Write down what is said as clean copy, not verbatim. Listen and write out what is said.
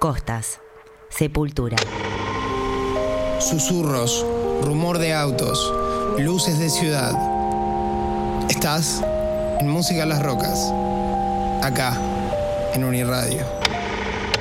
Costas, Sepultura. Susurros, rumor de autos, luces de ciudad. Estás en Música a las Rocas, acá, en Uniradio.